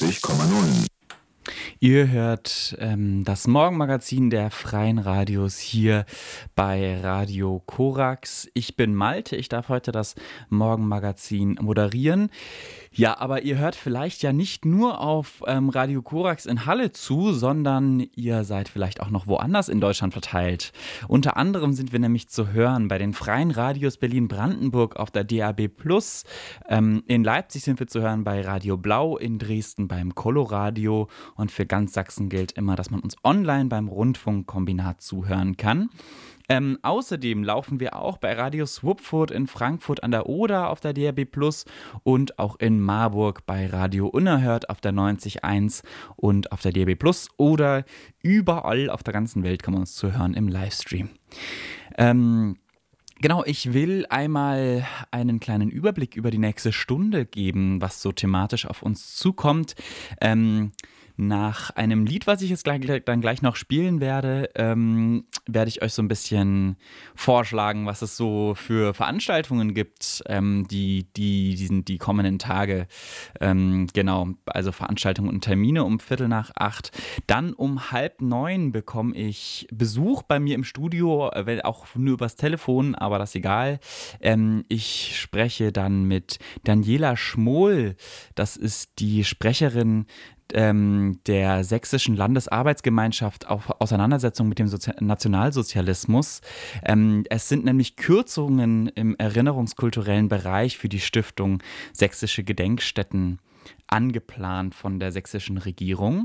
94,0. Ihr hört das Morgenmagazin der Freien Radios hier bei Radio Korax. Ich bin Malte, ich darf heute das Morgenmagazin moderieren. Ja, aber ihr hört vielleicht ja nicht nur auf Radio Korax in Halle zu, sondern ihr seid vielleicht auch noch woanders in Deutschland verteilt. Unter anderem sind wir nämlich zu hören bei den Freien Radios Berlin-Brandenburg auf der DAB+. In Leipzig sind wir zu hören bei Radio Blau, in Dresden beim Coloradio und für ganz Sachsen gilt immer, dass man uns online beim Rundfunkkombinat zuhören kann. Außerdem laufen wir auch bei Radio Swupfurt in Frankfurt an der Oder auf der DAB+ und auch in Marburg bei Radio Unerhört auf der 90.1 und auf der DAB+ oder überall auf der ganzen Welt kann man uns zuhören im Livestream. Genau, ich will einmal einen kleinen Überblick über die nächste Stunde geben, was so thematisch auf uns zukommt. Nach einem Lied, was ich jetzt dann gleich noch spielen werde, werde ich euch so ein bisschen vorschlagen, was es so für Veranstaltungen gibt, die kommenden Tage. Genau, also Veranstaltungen und Termine um 7:45. Dann um 8:30 bekomme ich Besuch bei mir im Studio, auch nur übers Telefon, aber das ist egal. Ich spreche dann mit Daniela Schmohl, das ist die Sprecherin der Sächsischen Landesarbeitsgemeinschaft auf Auseinandersetzung mit dem Nationalsozialismus. Es sind nämlich Kürzungen im erinnerungskulturellen Bereich für die Stiftung Sächsische Gedenkstätten angeplant von der sächsischen Regierung.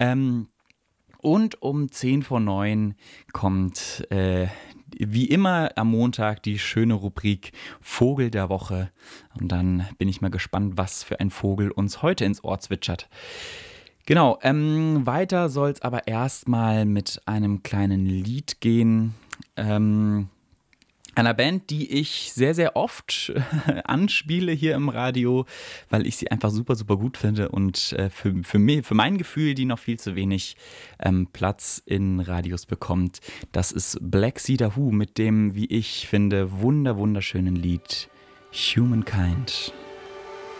Und um 8:50 kommt wie immer am Montag die schöne Rubrik Vogel der Woche. Und dann bin ich mal gespannt, was für ein Vogel uns heute ins Ohr zwitschert. Genau, weiter soll es aber erstmal mit einem kleinen Lied gehen. Einer Band, die ich sehr, sehr oft anspiele hier im Radio, weil ich sie einfach super, super gut finde und für mein Gefühl, die noch viel zu wenig Platz in Radios bekommt. Das ist Black Cedar Who mit dem, wie ich finde, wunderschönen Lied Humankind.